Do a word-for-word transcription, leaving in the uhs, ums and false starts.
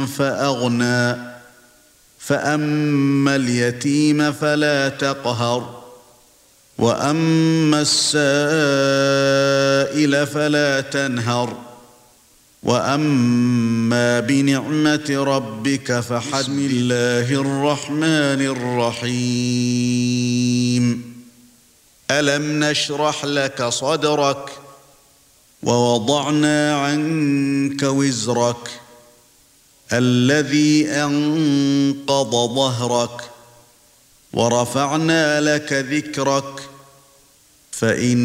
فأغنى فأما اليتيم فلا تقهر وأما السائل فلا تنهر وأما بنعمة ربك فحدث. بسم الله الرحمن الرحيم. ألم نشرح لك صدرك ووضعنا عنك وزرك الذي أنقض ظهرك ورفعنا لك ذكرك فإن